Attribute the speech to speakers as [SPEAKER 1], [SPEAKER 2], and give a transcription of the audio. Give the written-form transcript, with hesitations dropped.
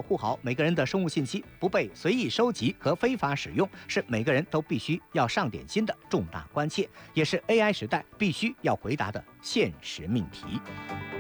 [SPEAKER 1] 护好每个人的生物信息，不被随意收集和非法使用，是每个人都必须要上点心的重大关切，也是 AI 时代必须要回答的现实命题。